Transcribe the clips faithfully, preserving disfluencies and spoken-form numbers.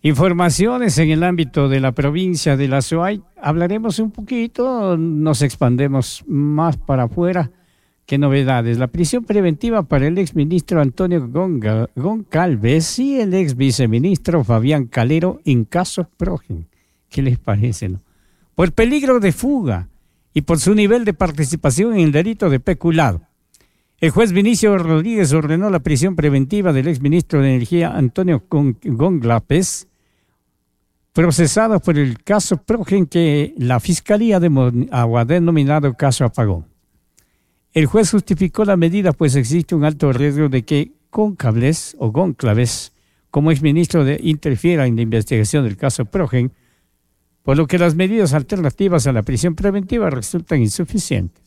Informaciones en el ámbito de la provincia de la Suay. Hablaremos un poquito, nos expandemos más para afuera. ¿Qué novedades? La prisión preventiva para el exministro Antonio Gonga, Goncalves y el ex viceministro Fabián Calero en caso Progen. ¿Qué les parece, no? Por peligro de fuga y por su nivel de participación en el delito de peculado. El juez Vinicio Rodríguez ordenó la prisión preventiva del exministro de Energía Antonio Goncalves, procesado por el caso Progen que la Fiscalía de ha denominado caso Apagón. El juez justificó la medida pues existe un alto riesgo de que Goncalves o Goncalves, como exministro, de, interfiera en la investigación del caso Progen, por lo que las medidas alternativas a la prisión preventiva resultan insuficientes.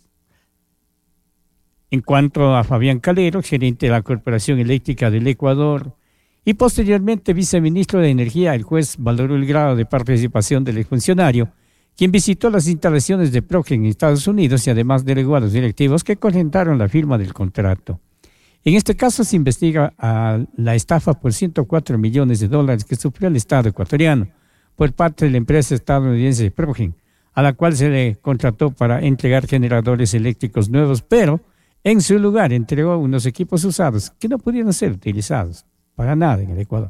En cuanto a Fabián Calero, gerente de la Corporación Eléctrica del Ecuador, y posteriormente viceministro de Energía, el juez valoró el grado de participación del exfuncionario, quien visitó las instalaciones de Progen en Estados Unidos y además delegó a los directivos que concretaron la firma del contrato. En este caso se investiga a la estafa por ciento cuatro millones de dólares que sufrió el Estado ecuatoriano por parte de la empresa estadounidense Progen, a la cual se le contrató para entregar generadores eléctricos nuevos, pero en su lugar entregó unos equipos usados que no pudieron ser utilizados para nada en el Ecuador.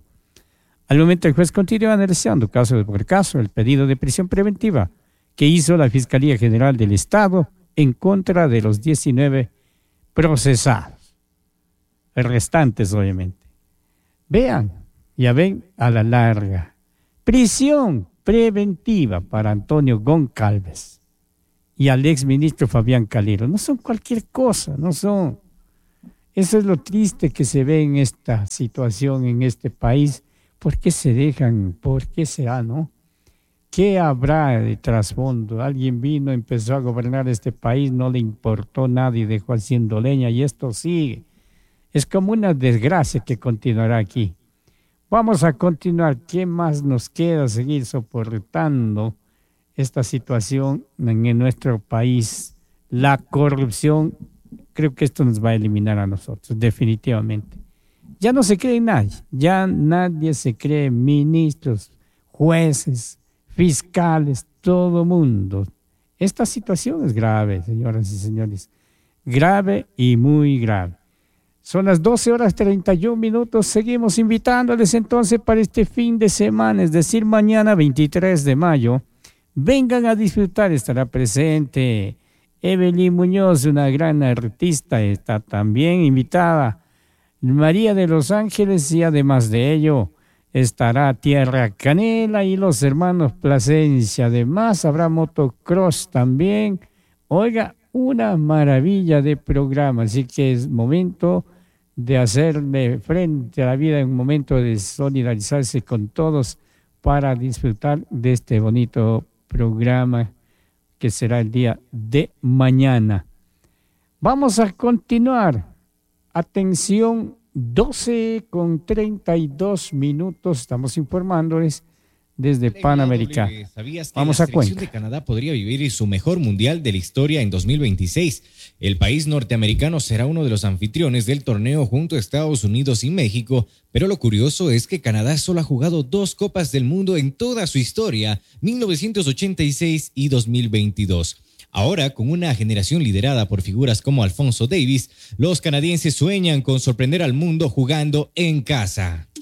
Al momento el juez continúa analizando caso por caso el pedido de prisión preventiva que hizo la Fiscalía General del Estado en contra de los diecinueve procesados, restantes obviamente. Vean, ya ven a la larga, prisión preventiva para Antonio Goncalves y al exministro Fabián Calero. No son cualquier cosa, no son. Eso es lo triste que se ve en esta situación, en este país. ¿Por qué se dejan? ¿Por qué será, no? ¿Qué habrá de trasfondo? Alguien vino, empezó a gobernar este país, no le importó nada y dejó haciendo leña y esto sigue. Es como una desgracia que continuará aquí. Vamos a continuar. ¿Qué más nos queda? Seguir soportando esta situación en nuestro país. La corrupción, creo que esto nos va a eliminar a nosotros, definitivamente. Ya no se cree en nadie, ya nadie se cree, ministros, jueces, fiscales, todo mundo. Esta situación es grave, señoras y señores, grave y muy grave. Son las doce horas treinta y un minutos, seguimos invitándoles entonces para este fin de semana, es decir, mañana veintitrés de mayo, vengan a disfrutar, estará presente Evelyn Muñoz, una gran artista, está también invitada María de los Ángeles y además de ello estará Tierra Canela y los hermanos Plasencia. Además habrá motocross también. Oiga, una maravilla de programa, así que es momento de hacerle frente a la vida, un momento de solidarizarse con todos para disfrutar de este bonito programa que será el día de mañana. Vamos a continuar. Atención, doce con treinta y dos minutos, estamos informándoles desde Panamericana. ¿Sabías que Vamos la a Cuenca? selección de Canadá podría vivir su mejor mundial de la historia en dos mil veintiséis? El país norteamericano será uno de los anfitriones del torneo junto a Estados Unidos y México, pero lo curioso es que Canadá solo ha jugado dos Copas del Mundo en toda su historia, mil novecientos ochenta y seis y dos mil veintidós. Ahora, con una generación liderada por figuras como Alfonso Davies, los canadienses sueñan con sorprender al mundo jugando en casa.